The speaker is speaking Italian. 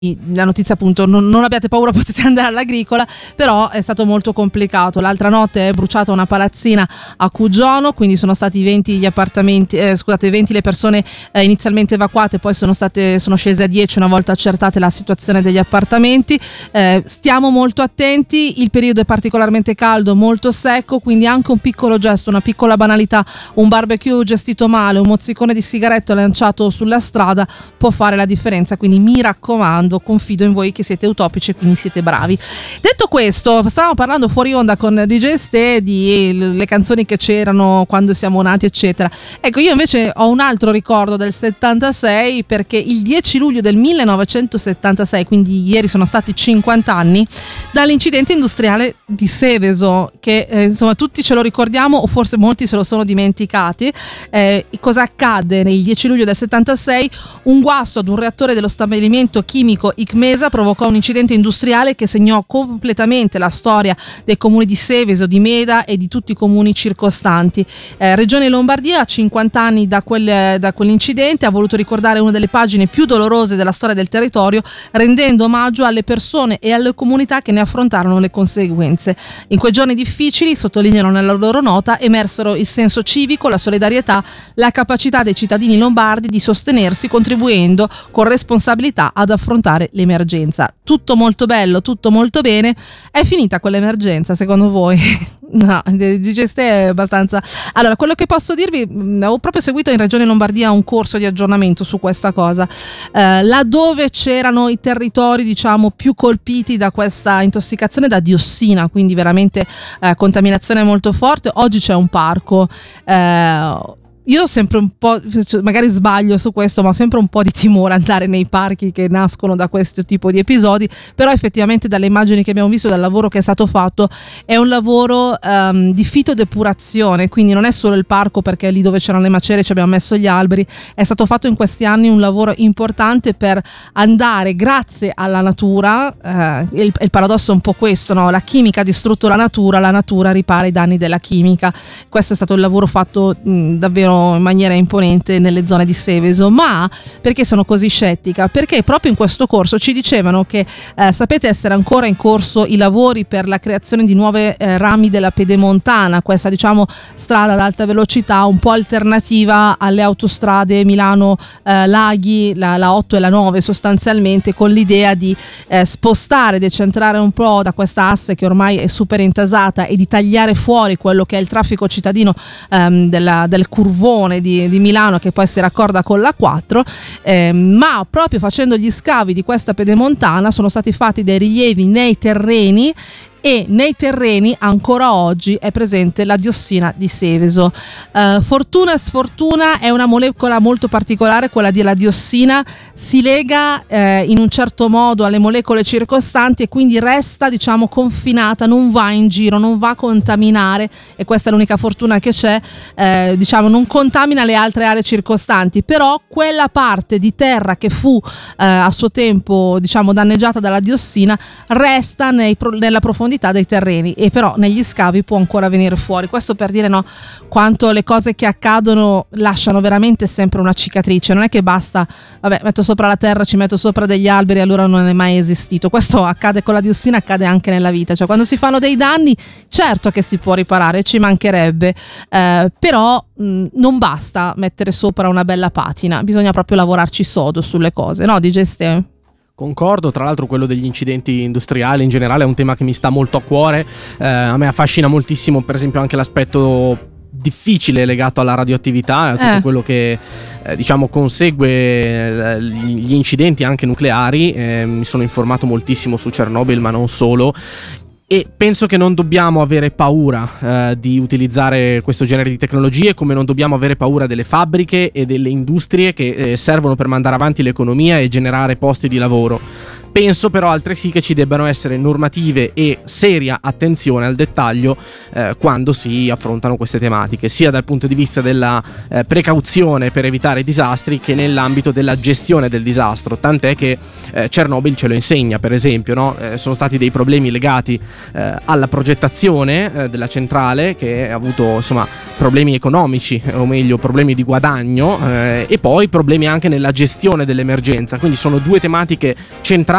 la notizia appunto non abbiate paura, potete andare all'agricola, però è stato molto complicato. L'altra notte è bruciata una palazzina a Cugiono, quindi sono stati 20 gli appartamenti, 20 le persone inizialmente evacuate, poi sono scese a 10 una volta accertate la situazione degli appartamenti. Stiamo molto attenti, il periodo è particolarmente caldo, molto secco, quindi anche un piccolo gesto, una piccola banalità, un barbecue gestito male, un mozzicone di sigaretto lanciato sulla strada può fare la differenza, quindi mi raccomando, confido in voi che siete utopici e quindi siete bravi. Detto questo, stavamo parlando fuori onda con DJ Ste di le canzoni che c'erano quando siamo nati eccetera. Ecco, io invece ho un altro ricordo del 76, perché il 10 luglio del 1976, quindi ieri sono stati 50 anni dall'incidente industriale di Seveso, che insomma tutti ce lo ricordiamo o forse molti se lo sono dimenticati. Cosa accadde il 10 luglio del 76? Un guasto ad un reattore dello stabilimento chimico Icmesa provocò un incidente industriale che segnò completamente la storia dei comuni di Seveso, di Meda e di tutti i comuni circostanti. Regione Lombardia, a 50 anni da quell'incidente, ha voluto ricordare una delle pagine più dolorose della storia del territorio, rendendo omaggio alle persone e alle comunità che ne affrontarono le conseguenze. In quei giorni difficili, sottolineano nella loro nota, emersero il senso civico, la solidarietà, la capacità dei cittadini lombardi di sostenersi, contribuendo con responsabilità ad affrontare l'emergenza. Tutto molto bello, tutto molto bene. È finita quell'emergenza, secondo voi? No, DJ Ste è abbastanza. Allora, quello che posso dirvi, ho proprio seguito in Regione Lombardia un corso di aggiornamento su questa cosa, laddove c'erano i territori diciamo più colpiti da questa intossicazione da diossina, quindi veramente contaminazione molto forte. Oggi c'è un parco, io ho sempre un po', magari sbaglio su questo, ma ho sempre un po' di timore andare nei parchi che nascono da questo tipo di episodi, però effettivamente dalle immagini che abbiamo visto, dal lavoro che è stato fatto, è un lavoro di fitodepurazione, quindi non è solo il parco, perché lì dove c'erano le macerie ci abbiamo messo gli alberi, è stato fatto in questi anni un lavoro importante per andare, grazie alla natura, il paradosso è un po' questo, no? La chimica ha distrutto la natura ripara i danni della chimica. Questo è stato il lavoro fatto davvero in maniera imponente nelle zone di Seveso. Ma perché sono così scettica? Perché proprio in questo corso ci dicevano che sapete essere ancora in corso i lavori per la creazione di nuove rami della Pedemontana, questa diciamo strada ad alta velocità un po' alternativa alle autostrade Milano Laghi, la 8 e la 9 sostanzialmente, con l'idea di spostare, decentrare un po' da questa asse che ormai è super intasata e di tagliare fuori quello che è il traffico cittadino del curvone di Milano, che poi si raccorda con la 4, ma proprio facendo gli scavi di questa Pedemontana sono stati fatti dei rilievi nei terreni, e nei terreni ancora oggi è presente la diossina di Seveso. Fortuna sfortuna, è una molecola molto particolare quella della diossina, si lega in un certo modo alle molecole circostanti e quindi resta diciamo confinata, non va in giro, non va a contaminare, e questa è l'unica fortuna che c'è, diciamo non contamina le altre aree circostanti, però quella parte di terra che fu a suo tempo diciamo danneggiata dalla diossina resta nella profondità dei terreni, e però negli scavi può ancora venire fuori. Questo per dire no, quanto le cose che accadono lasciano veramente sempre una cicatrice. Non è che basta, vabbè, metto sopra la terra, ci metto sopra degli alberi, allora non è mai esistito. Questo accade con la diossina, accade anche nella vita, cioè quando si fanno dei danni certo che si può riparare, ci mancherebbe, però non basta mettere sopra una bella patina, bisogna proprio lavorarci sodo sulle cose, no DJ Ste? Concordo, tra l'altro quello degli incidenti industriali in generale è un tema che mi sta molto a cuore, a me affascina moltissimo per esempio anche l'aspetto difficile legato alla radioattività, a tutto quello che diciamo consegue gli incidenti anche nucleari. Mi sono informato moltissimo su Chernobyl, ma non solo, e penso che non dobbiamo avere paura di utilizzare questo genere di tecnologie, come non dobbiamo avere paura delle fabbriche e delle industrie che servono per mandare avanti l'economia e generare posti di lavoro. Penso però altresì che ci debbano essere normative e seria attenzione al dettaglio quando si affrontano queste tematiche, sia dal punto di vista della precauzione per evitare disastri che nell'ambito della gestione del disastro, tant'è che Chernobyl ce lo insegna, per esempio, no? Sono stati dei problemi legati alla progettazione della centrale, che ha avuto insomma problemi economici, o meglio problemi di guadagno, e poi problemi anche nella gestione dell'emergenza, quindi sono due tematiche centrali